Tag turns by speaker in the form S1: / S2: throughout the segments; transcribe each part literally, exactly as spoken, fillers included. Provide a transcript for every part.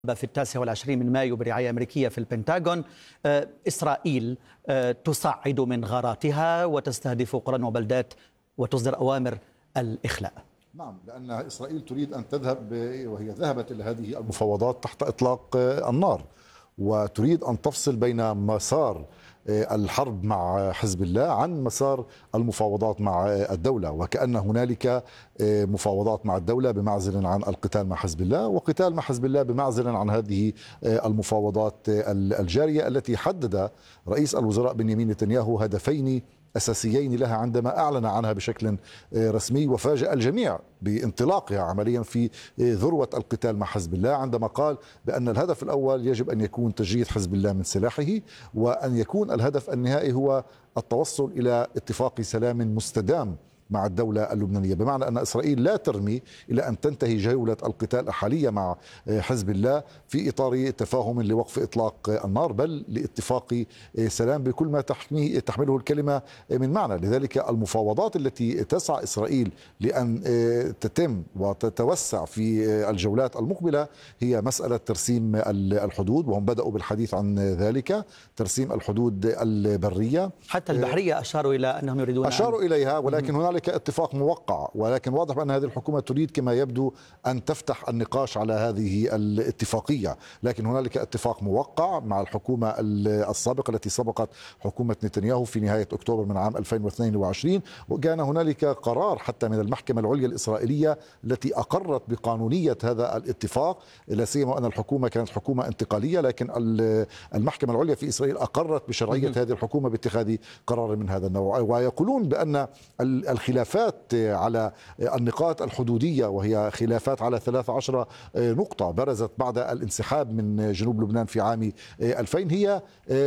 S1: في التاسع والعشرين من مايو برعاية أمريكية في البنتاغون. إسرائيل تصعد من غاراتها وتستهدف قرى وبلدات وتصدر أوامر الإخلاء.
S2: نعم، لأن إسرائيل تريد أن تذهب، وهي ذهبت إلى هذه المفاوضات تحت إطلاق النار، وتريد أن تفصل بين مسار الحرب مع حزب الله عن مسار المفاوضات مع الدولة، وكأن هنالك مفاوضات مع الدولة بمعزل عن القتال مع حزب الله، وقتال مع حزب الله بمعزل عن هذه المفاوضات الجارية التي حدد رئيس الوزراء بنيامين نتنياهو هدفين أساسيين لها عندما أعلن عنها بشكل رسمي، وفاجأ الجميع بانطلاقها عمليا في ذروة القتال مع حزب الله، عندما قال بأن الهدف الأول يجب أن يكون تجريد حزب الله من سلاحه، وأن يكون الهدف النهائي هو التوصل إلى اتفاق سلام مستدام مع الدولة اللبنانية، بمعنى أن إسرائيل لا ترمي إلى أن تنتهي جولة القتال الحالية مع حزب الله في إطار تفاهم لوقف إطلاق النار، بل لاتفاق سلام بكل ما تحميه تحمله الكلمة من معنى. لذلك المفاوضات التي تسعى إسرائيل لأن تتم وتتوسع في الجولات المقبلة هي مسألة ترسيم الحدود، وهم بدأوا بالحديث عن ذلك، ترسيم الحدود البرية.
S1: حتى البحرية أشاروا إلى أنهم يريدون
S2: أشاروا إليها، ولكن هنالك اتفاق موقع، ولكن واضح أن هذه الحكومة تريد كما يبدو أن تفتح النقاش على هذه الاتفاقية، لكن هنالك اتفاق موقع مع الحكومة السابقة التي سبقت حكومة نتنياهو في نهاية أكتوبر من عام ألفين واثنين وعشرين، وكان هنالك قرار حتى من المحكمة العليا الإسرائيلية التي أقرت بقانونية هذا الاتفاق، لا سيما أن الحكومة كانت حكومة انتقالية، لكن المحكمة العليا في إسرائيل أقرت بشرعية هذه الحكومة باتخاذ قرار من هذا النوع، ويقولون بأن الخلافات على النقاط الحدودية، وهي خلافات على ثلاث عشرة نقطة برزت بعد الانسحاب من جنوب لبنان في عام ألفين، هي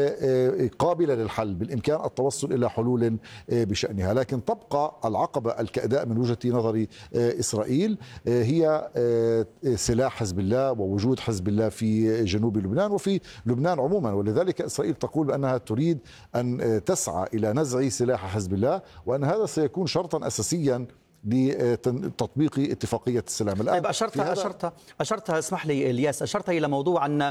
S2: قابلة للحل، بالإمكان التوصل إلى حلول بشأنها، لكن تبقى العقبة الكأداء من وجهة نظر إسرائيل هي سلاح حزب الله ووجود حزب الله في جنوب لبنان وفي لبنان عموما. ولذلك إسرائيل تقول بأنها تريد أن تسعى إلى نزع سلاح حزب الله، وأن هذا سيكون شرطا أساسيا لتطبيق اتفاقية السلام. الآن
S1: طيب أشرت أشرت أشرت اسمح لي إلياس، أشرت إلى موضوع أن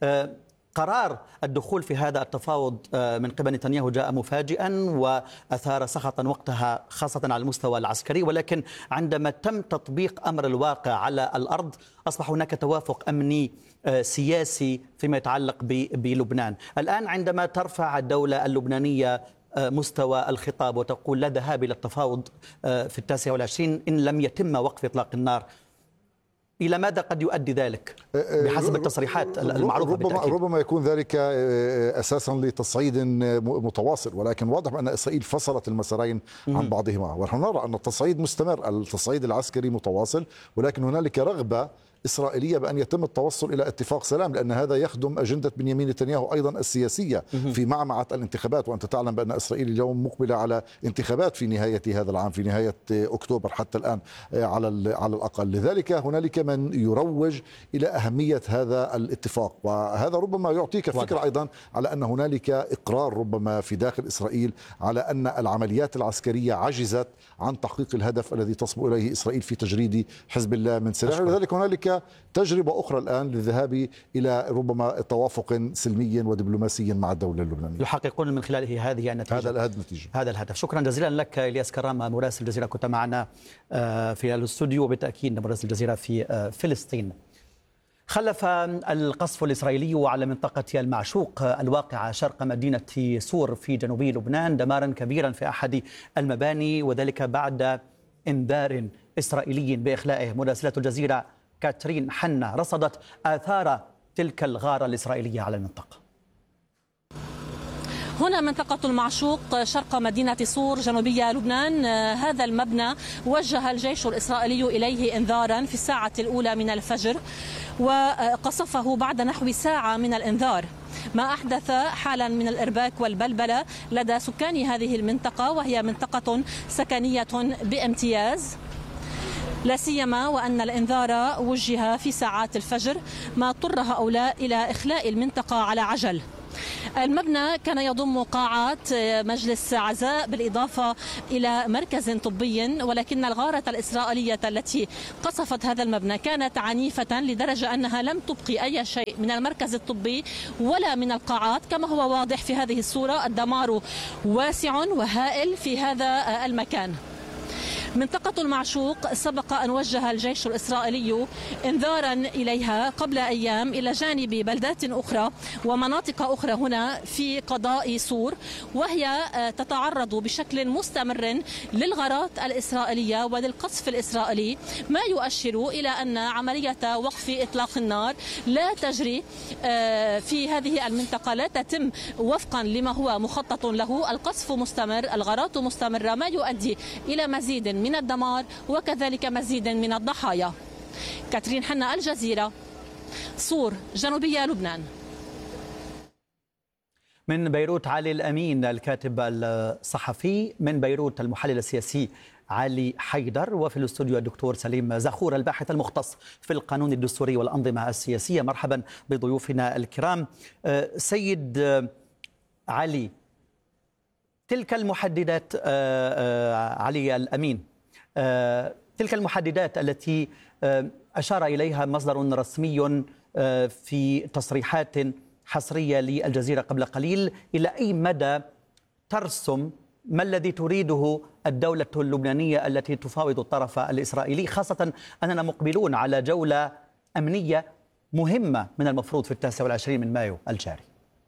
S1: قرار الدخول في هذا التفاوض من قبل نتنياهو جاء مفاجئا وأثار سخطا وقتها خاصة على المستوى العسكري، ولكن عندما تم تطبيق أمر الواقع على الأرض أصبح هناك توافق أمني سياسي فيما يتعلق بلبنان. الآن عندما ترفع الدولة اللبنانية مستوى الخطاب وتقول لا ذهاب إلى التفاوض في التاسع والعشرين إن لم يتم وقف إطلاق النار، إلى ماذا قد يؤدي ذلك بحسب التصريحات المعروفة؟
S2: ربما,
S1: بالتأكيد.
S2: ربما يكون ذلك أساسا لتصعيد متواصل، ولكن واضح أن إسرائيل فصلت المسارين عن بعضهما، ونحن نرى أن التصعيد مستمر، التصعيد العسكري متواصل، ولكن هنالك رغبة إسرائيلية بأن يتم التوصل إلى اتفاق سلام، لأن هذا يخدم أجندة بنيامين نتنياهو أيضا السياسية في معمعة الانتخابات، وأنت تعلم بأن إسرائيل اليوم مقبلة على انتخابات في نهاية هذا العام، في نهاية أكتوبر حتى الآن على على الأقل. لذلك هنالك من يروج إلى أهمية هذا الاتفاق، وهذا ربما يعطيك فكرة أيضا على أن هنالك إقرار ربما في داخل إسرائيل على أن العمليات العسكرية عجزت عن تحقيق الهدف الذي تصبو إليه إسرائيل في تجريد حزب الله من سلاحه. لذلك هنالك تجربة أخرى الآن للذهاب إلى ربما توافق سلمي ودبلوماسي مع الدولة اللبنانية،
S1: يحققون من خلاله هذه النتيجة.
S2: هذا النتيجة.
S1: هذا الهدف. شكرا جزيلا لك إلياس كرامة مراسل الجزيرة، كنت معنا في الاستوديو، وبالتأكيد مراسل الجزيرة في فلسطين. خلف القصف الإسرائيلي على منطقة المعشوق الواقعة شرق مدينة سور في جنوبي لبنان دمارا كبيرا في أحد المباني، وذلك بعد إنذار إسرائيلي بإخلائه. مراسلة الجزيرة كاترين حنا رصدت آثار تلك الغارة الإسرائيلية على المنطقة.
S3: هنا منطقة المعشوق شرق مدينة صور جنوبية لبنان. هذا المبنى وجه الجيش الإسرائيلي إليه إنذارا في الساعة الأولى من الفجر، وقصفه بعد نحو ساعة من الإنذار، ما أحدث حالا من الإرباك والبلبلة لدى سكان هذه المنطقة، وهي منطقة سكنية بامتياز، لا سيما وأن الإنذار وجه في ساعات الفجر، ما اضطر هؤلاء إلى إخلاء المنطقة على عجل. المبنى كان يضم قاعات مجلس عزاء بالإضافة إلى مركز طبي، ولكن الغارة الإسرائيلية التي قصفت هذا المبنى كانت عنيفة لدرجة أنها لم تبقي أي شيء من المركز الطبي ولا من القاعات. كما هو واضح في هذه الصورة الدمار واسع وهائل في هذا المكان. منطقة المعشوق سبق أن وجه الجيش الإسرائيلي إنذارا إليها قبل أيام إلى جانب بلدات أخرى ومناطق أخرى هنا في قضاء سور، وهي تتعرض بشكل مستمر للغارات الإسرائيلية وللقصف الإسرائيلي، ما يؤشر إلى أن عملية وقف إطلاق النار لا تجري في هذه المنطقة، لا تتم وفقا لما هو مخطط له. القصف مستمر، الغارات مستمرة، ما يؤدي إلى مزيد من الدمار وكذلك مزيد من الضحايا. كاترين حنا، الجزيرة، صور، جنوبية لبنان.
S1: من بيروت علي الأمين الكاتب الصحفي، من بيروت المحلل السياسي علي حيدر، وفي الاستوديو الدكتور سليم زخور الباحث المختص في القانون الدستوري والأنظمة السياسية. مرحبا بضيوفنا الكرام. سيد علي، تلك المحددات علي الأمين، تلك المحددات التي أشار إليها مصدر رسمي في تصريحات حصرية للجزيرة قبل قليل، إلى أي مدى ترسم ما الذي تريده الدولة اللبنانية التي تفاوض الطرف الإسرائيلي، خاصة أننا مقبلون على جولة أمنية مهمة من المفروض في التاسع والعشرين من مايو الجاري؟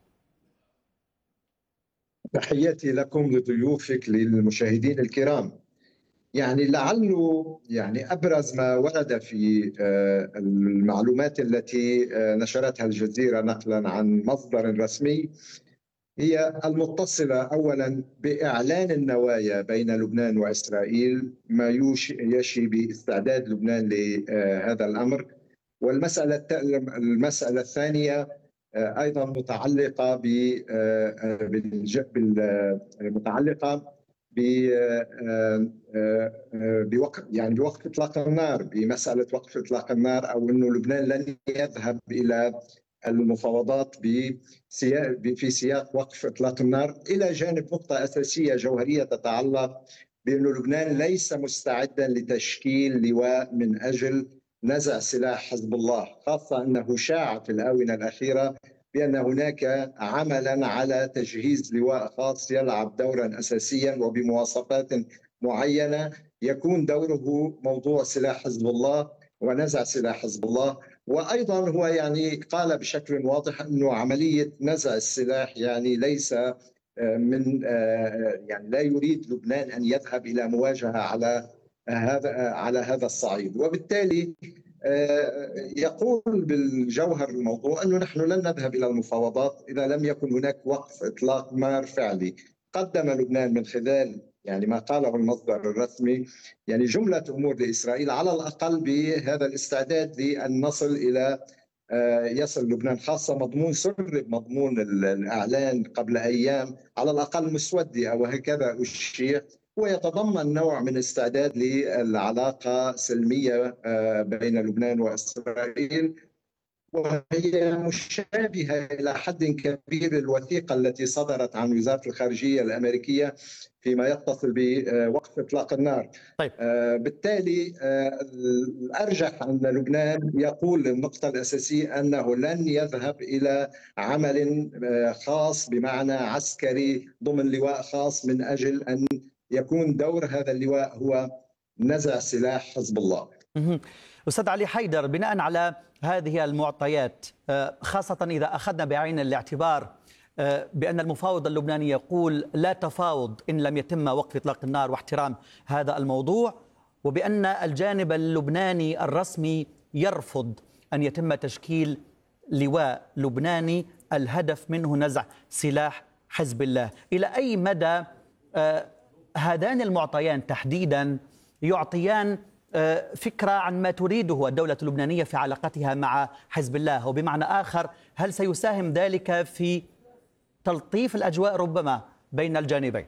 S4: تحياتي لكم لضيوفك للمشاهدين الكرام. يعني لعله يعني أبرز ما ورد في المعلومات التي نشرتها الجزيرة نقلا عن مصدر رسمي هي المتصلة أولا بإعلان النوايا بين لبنان وإسرائيل، ما يشي باستعداد لبنان لهذا الأمر. والمسألة المسألة الثانية أيضا متعلقة متعلقة بوقف يعني بوقف إطلاق النار، بمسألة وقف إطلاق النار، أو أنه لبنان لن يذهب إلى المفاوضات في سياق وقف إطلاق النار، إلى جانب نقطة أساسية جوهرية تتعلق بأن لبنان ليس مستعدا لتشكيل لواء من أجل نزع سلاح حزب الله، خاصة أنه شاع في الآونة الأخيرة بأن هناك عملا على تجهيز لواء خاص يلعب دورا أساسيا وبمواصفات معينة يكون دوره موضوع سلاح حزب الله ونزع سلاح حزب الله. وأيضا هو يعني قال بشكل واضح أنه عملية نزع السلاح يعني ليس من يعني لا يريد لبنان أن يذهب إلى مواجهة على هذا على هذا الصعيد. وبالتالي يقول بالجوهر الموضوع أنه نحن لن نذهب إلى المفاوضات إذا لم يكن هناك وقف إطلاق نار فعلي. قدم لبنان من خلال يعني ما قاله المصدر الرسمي يعني جملة أمور لإسرائيل، على الأقل بهذا الاستعداد لأن نصل إلى يصل لبنان، خاصة مضمون سر مضمون الإعلان قبل أيام على الأقل مسودة أو هكذا أشير، ويتضمن نوع من استعداد للعلاقة سلمية بين لبنان وإسرائيل، وهي مشابهة إلى حد كبير الوثيقة التي صدرت عن وزارة الخارجية الأمريكية فيما يتصل بوقف إطلاق النار.
S1: طيب.
S4: بالتالي الأرجح أن لبنان يقول النقطة الأساسية أنه لن يذهب إلى عمل خاص بمعنى عسكري ضمن لواء خاص من أجل أن يكون دور هذا اللواء هو نزع سلاح حزب الله.
S1: أستاذ علي حيدر، بناء على هذه المعطيات، خاصة إذا أخذنا بعين الاعتبار بأن المفاوض اللبناني يقول لا تفاوض إن لم يتم وقف إطلاق النار واحترام هذا الموضوع، وبأن الجانب اللبناني الرسمي يرفض أن يتم تشكيل لواء لبناني الهدف منه نزع سلاح حزب الله، إلى أي مدى هذان المعطيان تحديدا يعطيان فكرة عن ما تريده الدولة اللبنانية في علاقتها مع حزب الله؟ وبمعنى آخر، هل سيساهم ذلك في تلطيف الأجواء ربما بين الجانبين؟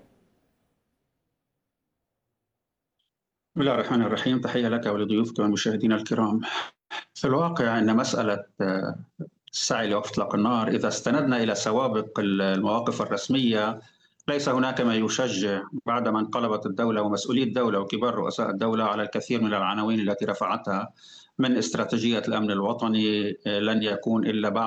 S5: بسم الله الرحمن الرحيم. تحية لك ولضيوفك والمشاهدين الكرام. في الواقع أن مسألة السعي لوقف إطلاق النار. إذا استندنا إلى سوابق المواقف الرسمية ليس هناك ما يشجع بعدما انقلبت الدولة ومسؤولي الدولة وكبار رؤساء الدولة على الكثير من العناوين التي رفعتها من استراتيجية الأمن الوطني لن يكون إلا بعد